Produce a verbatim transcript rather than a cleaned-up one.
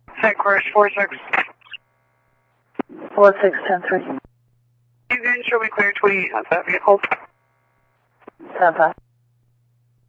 Headquarters four six. four six ten three. You can show me clear twenty-eight on that vehicle. ten five.